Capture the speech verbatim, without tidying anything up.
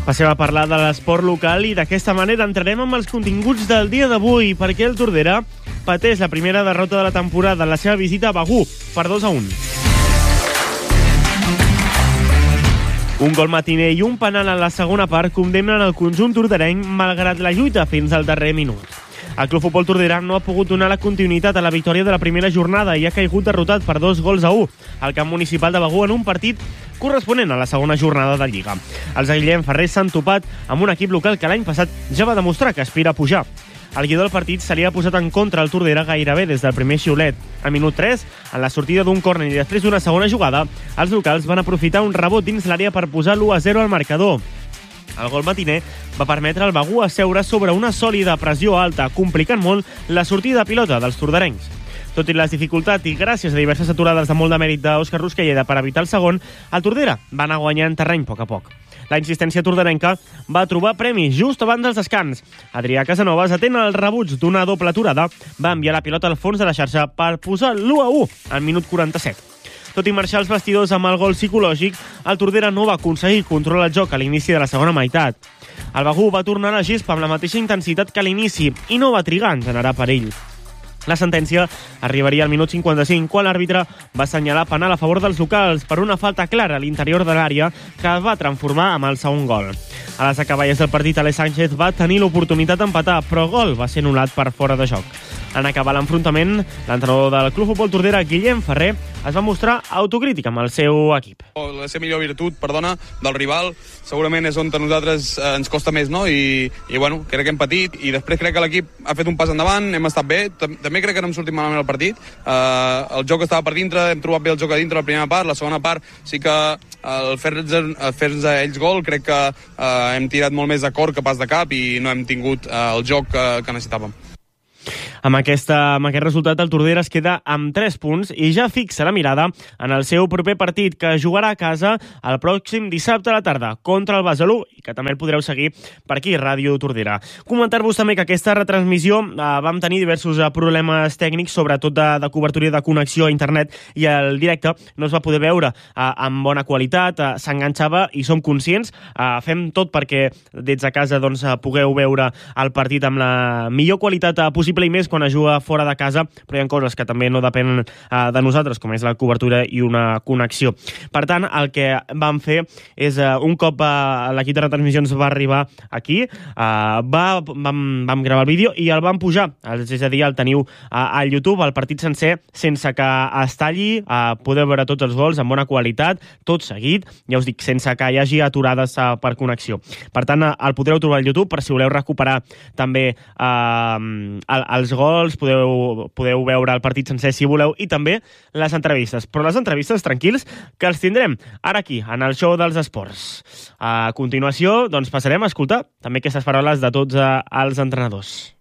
Passem a parlar de l'esport local i d'aquesta manera entrarem amb els continguts del dia d'avui, perquè el Tordera pateix la primera derrota de la temporada en la seva visita a Begur per dos a un. Un gol matiner i un penal en la segona part condemnen el conjunt torderenc malgrat la lluita fins al darrer minut. El Club Futbol Tordera no ha pogut donar la continuïtat a la victòria de la primera jornada i ha caigut derrotat per dos gols a un al camp municipal de Begur en un partit corresponent a la segona jornada de Lliga. Els de Guillem Ferrer s'han topat amb un equip local que l'any passat ja va demostrar que aspira a pujar. El guió del partit se li ha posat en contra al Tordera gairebé des del primer xiulet. Al minut tres, en la sortida d'un córner i després d'una segona jugada, els locals van aprofitar un rebot dins l'àrea per posar l'u a zero al marcador. El gol matiner va permetre al Begur asseure sobre una sòlida pressió alta, complicant molt la sortida de pilota dels torderencs. Tot i les dificultats i gràcies a diverses aturades de molt de mèrit d'Òscar Ruscalleda per evitar el segon, el Tordera va anar guanyant terreny a poc a poc. La insistència torderenca va trobar premis just abans dels descans. Adrià Casanovas, atent als rebuts d'una doble aturada, va enviar la pilota al fons de la xarxa per posar l'u a u al minut quaranta-set. Tot i marxar els vestidors amb el gol psicològic, el Tordera no va aconseguir controlar el joc a l'inici de la segona meitat. El Begur va tornar a la gespa amb la mateixa intensitat que a l'inici i no va trigar en generar perill. La sentència arribaria al minut cinquanta-cinc, quan l'àrbitre va assenyalar penal a favor dels locals per una falta clara a l'interior de l'àrea que es va transformar en el segon gol. A les acaballes del partit, Aleix Sánchez va tenir l'oportunitat d'empatar, però el gol va ser anul·lat per fora de joc. En acabar l'enfrontament, l'entrenador del Club Futbol Tordera, Guillem Ferrer, es va mostrar autocrític amb el seu equip. La seva millor virtut, perdona, del rival, segurament és on a nosaltres eh, ens costa més, no? I, i bueno, crec que hem patit, i després crec que l'equip ha fet un pas endavant, hem estat bé, també crec que no hem sortit malament al partit, eh, el joc estava per dintre, hem trobat bé el joc a dintre la primera part, la segona part sí que el fer-nos fer ells gol, crec que eh, hem tirat molt més de cor que pas de cap i no hem tingut eh, el joc que, que necessitàvem. Amb, aquesta, amb aquest resultat, el Tordera es queda amb tres punts i ja fixa la mirada en el seu proper partit, que jugarà a casa el pròxim dissabte a la tarda contra el Besalú, i que també el podreu seguir per aquí, Ràdio Tordera. Comentar-vos també que aquesta retransmissió eh, vam tenir diversos eh, problemes tècnics, sobretot de, de cobertura i de connexió a internet, i el directe no es va poder veure eh, amb bona qualitat, eh, s'enganxava i som conscients. Eh, fem tot perquè des de casa doncs, eh, pugueu veure el partit amb la millor qualitat eh, possible, i més quan es juga fora de casa, però hi ha coses que també no depenen uh, de nosaltres, com és la cobertura i una connexió. Per tant, el que vam fer és, uh, un cop uh, l'equip de retransmissions va arribar aquí, uh, va, vam, vam gravar el vídeo i el vam pujar, és a dir, el teniu uh, al YouTube, el partit sencer, sense que es talli, uh, podeu veure tots els gols amb bona qualitat, tot seguit, ja us dic, sense que hi hagi aturades uh, per connexió. Per tant, uh, el podreu trobar al YouTube per si voleu recuperar també uh, el, els gols, podeu, podeu veure el partit sencer si voleu, i també les entrevistes. Però les entrevistes, tranquils, que els tindrem ara aquí, en el show dels esports. A continuació, doncs, passarem a escoltar també aquestes paraules de tots eh, els entrenadors.